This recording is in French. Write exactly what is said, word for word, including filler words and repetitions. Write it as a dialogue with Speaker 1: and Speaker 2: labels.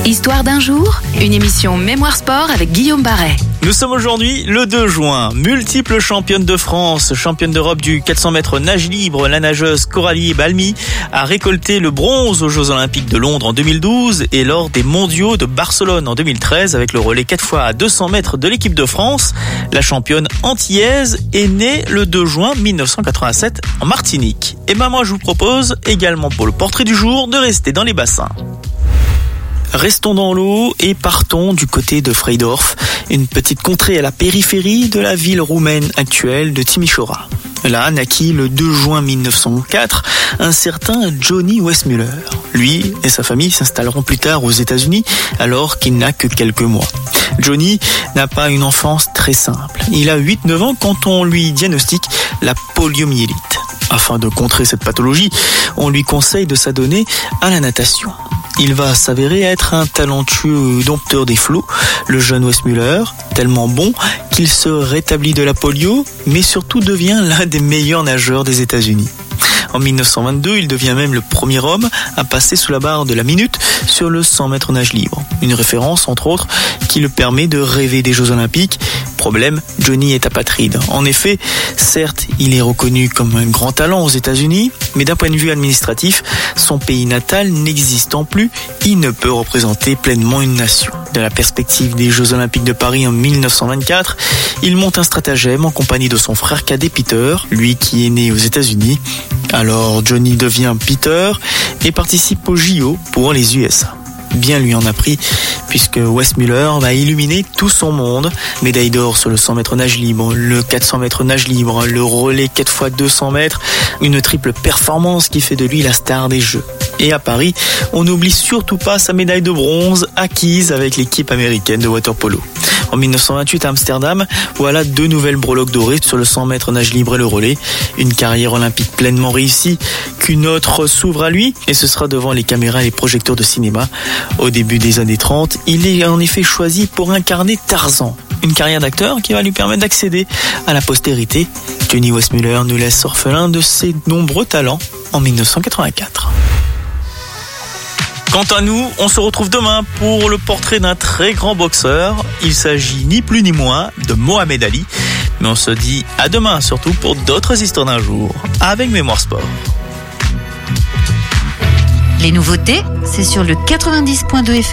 Speaker 1: Histoire d'un jour, une émission Mémoire Sport avec Guillaume Barret.
Speaker 2: Nous sommes aujourd'hui le deux juin. Multiple championne de France, championne d'Europe du quatre cents mètres nage libre, la nageuse Coralie Balmy a récolté le bronze aux Jeux Olympiques de Londres en deux mille douze et lors des mondiaux de Barcelone en deux mille treize avec le relais quatre fois à deux cents mètres de l'équipe de France. La championne antillaise est née le deux juin mille neuf cent quatre-vingt-sept en Martinique. Et ben moi je vous propose également pour le portrait du jour de rester dans les bassins. Restons dans l'eau et partons du côté de Freidorf, une petite contrée à la périphérie de la ville roumaine actuelle de Timișoara. Là naquit le deux juin mille neuf cent quatre un certain Johnny Weissmuller. Lui et sa famille s'installeront plus tard aux États-Unis alors qu'il n'a que quelques mois. Johnny n'a pas une enfance très simple. Il a huit neuf ans quand on lui diagnostique la poliomyélite. Afin de contrer cette pathologie, on lui conseille de s'adonner à la natation. Il va s'avérer être un talentueux dompteur des flots, le jeune Weissmuller, tellement bon qu'il se rétablit de la polio, mais surtout devient l'un des meilleurs nageurs des États-Unis. En mille neuf cent vingt-deux, il devient même le premier homme à passer sous la barre de la minute sur le cent mètres nage libre. Une référence, entre autres, qui le permet de rêver des Jeux Olympiques. Problème, Johnny est apatride. En effet, certes, il est reconnu comme un grand talent aux États-Unis, mais d'un point de vue administratif, son pays natal n'existant plus, il ne peut représenter pleinement une nation. De la perspective des Jeux Olympiques de Paris en mille neuf cent vingt-quatre, il monte un stratagème en compagnie de son frère cadet Peter, lui qui est né aux États-Unis. Alors Johnny devient Peter et participe au J O pour les U S A. Bien lui en a pris, puisque Weissmuller va illuminer tout son monde. Médaille d'or sur le cent mètres nage libre, le quatre cents mètres nage libre, le relais quatre fois deux cents mètres, une triple performance qui fait de lui la star des Jeux. Et à Paris, on n'oublie surtout pas sa médaille de bronze acquise avec l'équipe américaine de water-polo. En mille neuf cent vingt-huit à Amsterdam, voilà deux nouvelles breloques dorées sur le cent mètres nage libre et le relais. Une carrière olympique pleinement réussie, qu'une autre s'ouvre à lui, et ce sera devant les caméras et les projecteurs de cinéma. Au début des années trente, il est en effet choisi pour incarner Tarzan. Une carrière d'acteur qui va lui permettre d'accéder à la postérité. Johnny Weissmuller nous laisse orphelin de ses nombreux talents en mille neuf cent quatre-vingt-quatre. Quant à nous, on se retrouve demain pour le portrait d'un très grand boxeur. Il s'agit ni plus ni moins de Mohamed Ali. Mais on se dit à demain, surtout pour d'autres histoires d'un jour, avec Mémoire Sport.
Speaker 1: Les nouveautés, c'est sur le quatre-vingt-dix point deux F M.